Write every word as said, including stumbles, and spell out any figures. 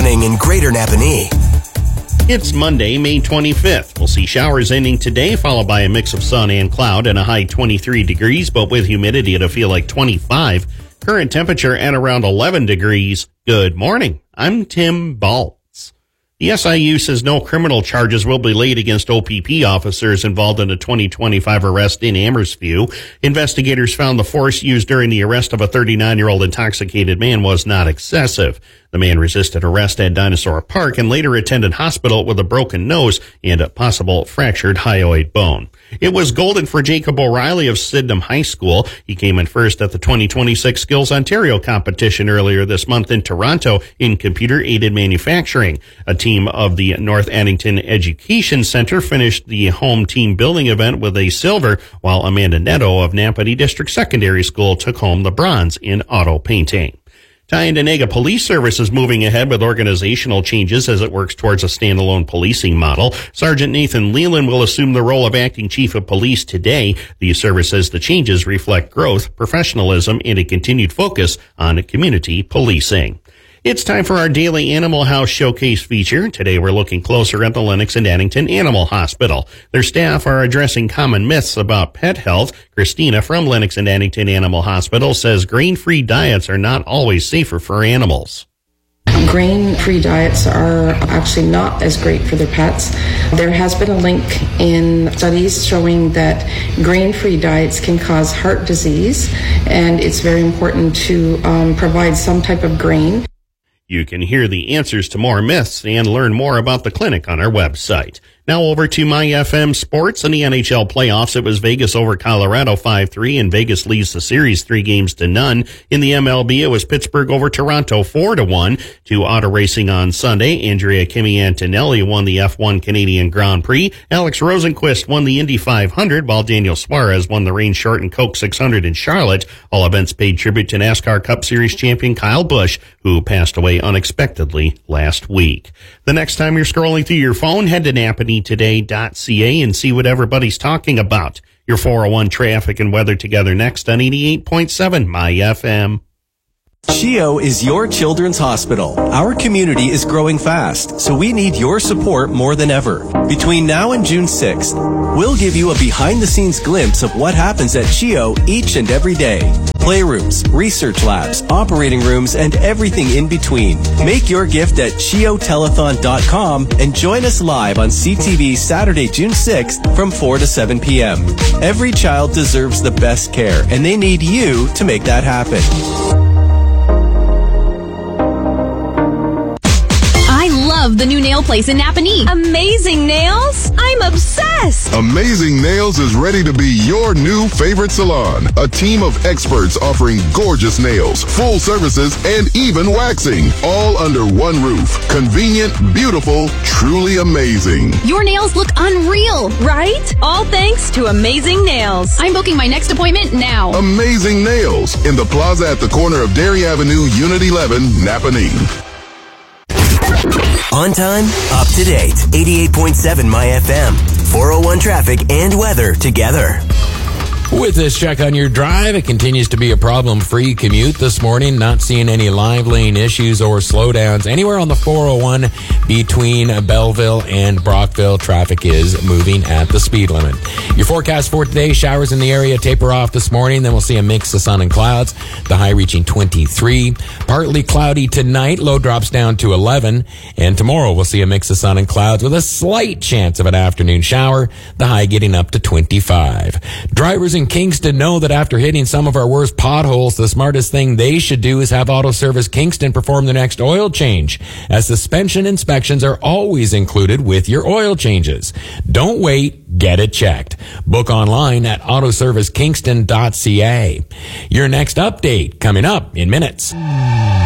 happening in Greater Napanee. It's Monday, May twenty-fifth. We'll see showers ending today, followed by a mix of sun and cloud and a high twenty-three degrees, but with humidity it'll feel like twenty-five. Current temperature at around eleven degrees. Good morning. I'm Tim Baltz. The S I U says no criminal charges will be laid against O P P officers involved in a twenty twenty-five arrest in Amhersview. Investigators found the force used during the arrest of a thirty-nine-year-old intoxicated man was not excessive. The man resisted arrest at Dinosaur Park and later attended hospital with a broken nose and a possible fractured hyoid bone. It was golden for Jacob O'Reilly of Sydenham High School. He came in first at the twenty twenty-six Skills Ontario competition earlier this month in Toronto in computer-aided manufacturing. A team of the North Addington Education Center finished the home team building event with a silver, while Amanda Netto of Napanee District Secondary School took home the bronze in auto painting. Tyendinaga Police Service is moving ahead with organizational changes as it works towards a standalone policing model. Sergeant Nathan Leland will assume the role of acting chief of police today. The service says the changes reflect growth, professionalism, and a continued focus on community policing. It's time for our daily Animal House Showcase feature. Today we're looking closer at the Lennox and Addington Animal Hospital. Their staff are addressing common myths about pet health. Christina from Lennox and Addington Animal Hospital says grain-free diets are not always safer for animals. Grain-free diets are actually not as great for their pets. There has been a link in studies showing that grain-free diets can cause heart disease, and it's very important to um, provide some type of grain. You can hear the answers to more myths and learn more about the clinic on our website. Now over to My F M Sports and the N H L playoffs. It was Vegas over Colorado five three, and Vegas leads the series three games to none. In the M L B, it was Pittsburgh over Toronto four to one. To auto racing on Sunday, Andrea Kimi Antonelli won the F one Canadian Grand Prix. Alex Rosenquist won the Indy five hundred, while Daniel Suarez won the Rain Short and Coke six hundred in Charlotte. All events paid tribute to NASCAR Cup Series champion Kyle Busch, who passed away unexpectedly last week. The next time you're scrolling through your phone, head to Napanee Today dot C A and see what everybody's talking about. Your four oh one traffic and weather together next on eighty-eight point seven My F M. CHEO is your children's hospital. Our community is growing fast, so we need your support more than ever. Between now and June sixth, we'll give you a behind-the-scenes glimpse of what happens at CHEO each and every day. Playrooms, research labs, operating rooms, and everything in between. Make your gift at cheo telethon dot com and join us live on C T V Saturday, June sixth from four to seven p.m. Every child deserves the best care, and they need you to make that happen. The new nail place in Napanee. Amazing Nails? I'm obsessed. Amazing Nails is ready to be your new favorite salon. A team of experts offering gorgeous nails, full services, and even waxing. All under one roof. Convenient, beautiful, truly amazing. Your nails look unreal, right? All thanks to Amazing Nails. I'm booking my next appointment now. Amazing Nails in the plaza at the corner of Dairy Avenue, Unit eleven, Napanee. On time, up to date. eighty-eight point seven My F M. four oh one traffic and weather together. With this check on your drive, it continues to be a problem-free commute this morning. Not seeing any live lane issues or slowdowns anywhere on the four oh one between Belleville and Brockville. Traffic is moving at the speed limit. Your forecast for today, showers in the area taper off this morning. Then we'll see a mix of sun and clouds. The high reaching twenty-three. Partly cloudy tonight. Low drops down to eleven. And tomorrow we'll see a mix of sun and clouds with a slight chance of an afternoon shower. The high getting up to twenty-five. Drivers in Kingston know that after hitting some of our worst potholes, the smartest thing they should do is have Auto Service Kingston perform the next oil change, as suspension inspections are always included with your oil changes. Don't wait, get it checked. Book online at auto service kingston dot c a. Your next update coming up in minutes.